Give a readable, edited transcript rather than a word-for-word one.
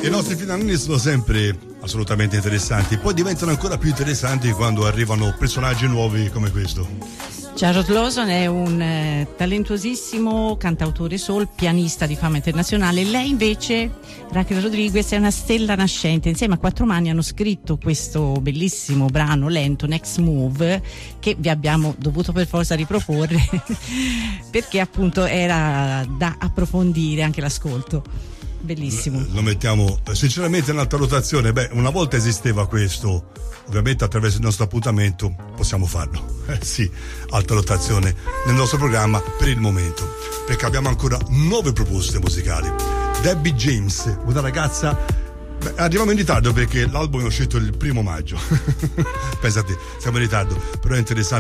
I nostri finali sono sempre assolutamente interessanti, poi diventano ancora più interessanti quando arrivano personaggi nuovi come questo. Jarrod Lawson è un talentuosissimo cantautore soul, pianista di fama internazionale. Lei invece, Raquel Rodriguez, è una stella nascente. Insieme a 4 mani hanno scritto questo bellissimo brano lento, Next Move, che vi abbiamo dovuto per forza riproporre perché appunto era da approfondire anche l'ascolto. Bellissimo. Lo mettiamo sinceramente in alta rotazione. Una volta esisteva questo, ovviamente attraverso il nostro appuntamento possiamo farlo. Sì, alta rotazione nel nostro programma per il momento, perché abbiamo ancora 9 proposte musicali. Debbie James, una ragazza. Arriviamo in ritardo perché l'album è uscito il 1° maggio. Pensate, siamo in ritardo, però è interessante.